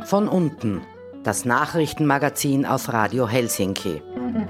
Von unten, das Nachrichtenmagazin auf Radio Helsinki.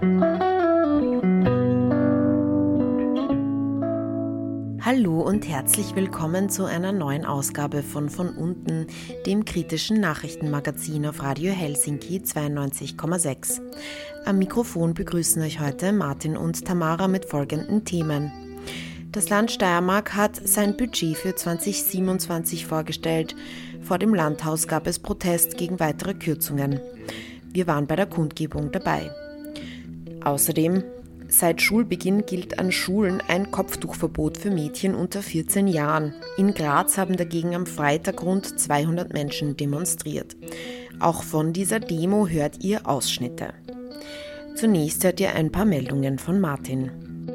Hallo und herzlich willkommen zu einer neuen Ausgabe von unten, dem kritischen Nachrichtenmagazin auf Radio Helsinki 92,6. Am Mikrofon begrüßen euch heute Martin und Tamara mit folgenden Themen. Das Land Steiermark hat sein Budget für 2027 vorgestellt. Vor dem Landhaus gab es Protest gegen weitere Kürzungen. Wir waren bei der Kundgebung dabei. Außerdem, seit Schulbeginn gilt an Schulen ein Kopftuchverbot für Mädchen unter 14 Jahren. In Graz haben dagegen am Freitag rund 200 Menschen demonstriert. Auch von dieser Demo hört ihr Ausschnitte. Zunächst hört ihr ein paar Meldungen von Martin.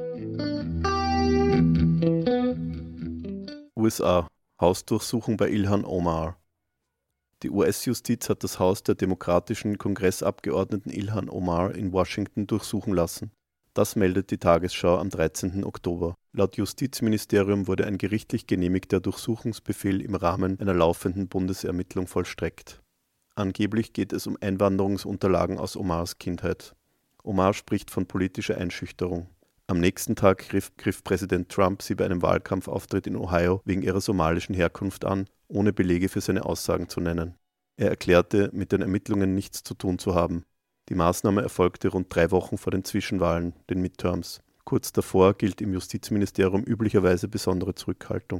USA. Hausdurchsuchung bei Ilhan Omar. Die US-Justiz hat das Haus der demokratischen Kongressabgeordneten Ilhan Omar in Washington durchsuchen lassen. Das meldet die Tagesschau am 13. Oktober. Laut Justizministerium wurde ein gerichtlich genehmigter Durchsuchungsbefehl im Rahmen einer laufenden Bundesermittlung vollstreckt. Angeblich geht es um Einwanderungsunterlagen aus Omars Kindheit. Omar spricht von politischer Einschüchterung. Am nächsten Tag griff Präsident Trump sie bei einem Wahlkampfauftritt in Ohio wegen ihrer somalischen Herkunft an, ohne Belege für seine Aussagen zu nennen. Er erklärte, mit den Ermittlungen nichts zu tun zu haben. Die Maßnahme erfolgte rund 3 Wochen vor den Zwischenwahlen, den Midterms. Kurz davor gilt im Justizministerium üblicherweise besondere Zurückhaltung.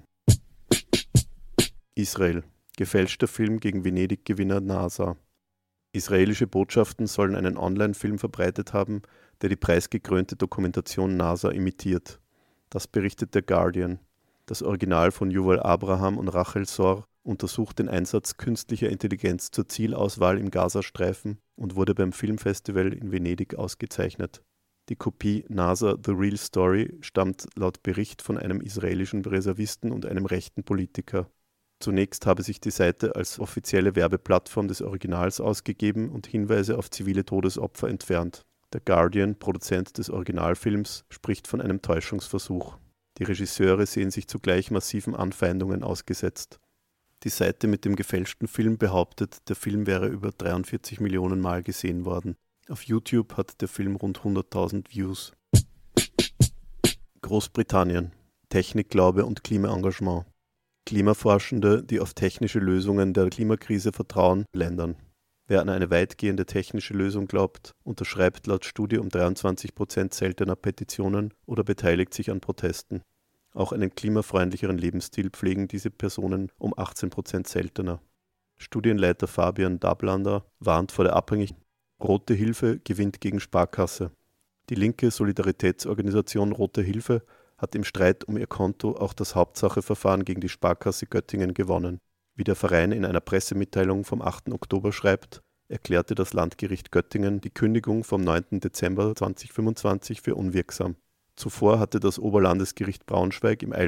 Israel. Gefälschter Film gegen Venedig-Gewinner NASA. Israelische Botschaften sollen einen Online-Film verbreitet haben, der die preisgekrönte Dokumentation NASA imitiert. Das berichtet der Guardian. Das Original von Yuval Abraham und Rachel Sor untersucht den Einsatz künstlicher Intelligenz zur Zielauswahl im Gazastreifen und wurde beim Filmfestival in Venedig ausgezeichnet. Die Kopie NASA The Real Story stammt laut Bericht von einem israelischen Reservisten und einem rechten Politiker. Zunächst habe sich die Seite als offizielle Werbeplattform des Originals ausgegeben und Hinweise auf zivile Todesopfer entfernt. Der Guardian, Produzent des Originalfilms, spricht von einem Täuschungsversuch. Die Regisseure sehen sich zugleich massiven Anfeindungen ausgesetzt. Die Seite mit dem gefälschten Film behauptet, der Film wäre über 43 Millionen Mal gesehen worden. Auf YouTube hat der Film rund 100.000 Views. Großbritannien. Technikglaube und Klimaengagement. Klimaforschende, die auf technische Lösungen der Klimakrise vertrauen, blendern. Wer an eine weitgehende technische Lösung glaubt, unterschreibt laut Studie um 23% seltener Petitionen oder beteiligt sich an Protesten. Auch einen klimafreundlicheren Lebensstil pflegen diese Personen um 18% seltener. Studienleiter Fabian Dablander warnt vor der Abhängigkeit. Rote Hilfe gewinnt gegen Sparkasse. Die linke Solidaritätsorganisation Rote Hilfe hat im Streit um ihr Konto auch das Hauptsacheverfahren gegen die Sparkasse Göttingen gewonnen. Wie der Verein in einer Pressemitteilung vom 8. Oktober schreibt, erklärte das Landgericht Göttingen die Kündigung vom 9. Dezember 2025 für unwirksam. Zuvor hatte das Oberlandesgericht Braunschweig im